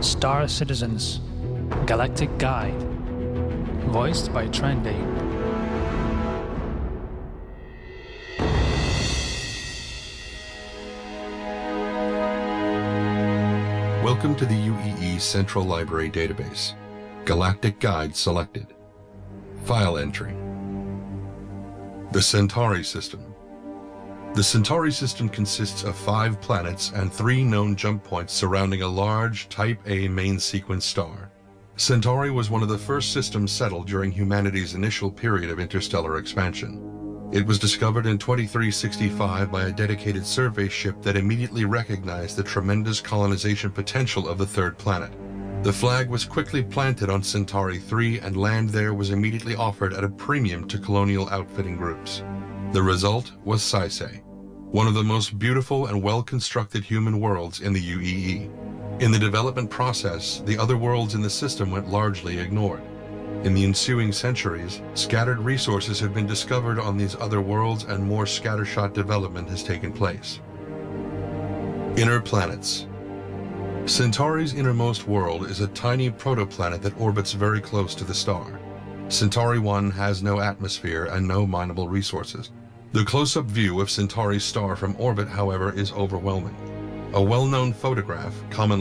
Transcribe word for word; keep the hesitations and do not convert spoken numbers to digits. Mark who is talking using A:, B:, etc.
A: Star Citizens, Galactic Guide, voiced by Trendy.
B: Welcome to the U E E Central Library Database. Galactic Guide selected. File entry. The Centauri System. The Centauri System consists of five planets and three known jump points surrounding a large Type A main sequence star. Centauri was one of the first systems settled during humanity's initial period of interstellar expansion. It was discovered in twenty-three sixty-five by a dedicated survey ship that immediately recognized the tremendous colonization potential of the third planet. The flag was quickly planted on Centauri three, and land there was immediately offered at a premium to colonial outfitting groups. The result was Saisei, one of the most beautiful and well-constructed human worlds in the U E E. In the development process, the other worlds in the system went largely ignored. In the ensuing centuries, scattered resources have been discovered on these other worlds, and more scattershot development has taken place. Inner planets. Centauri's innermost world is a tiny protoplanet that orbits very close to the star. Centauri one has no atmosphere and no mineable resources. The close-up view of Centauri's star from orbit, however, is overwhelming. A well-known photograph, commonly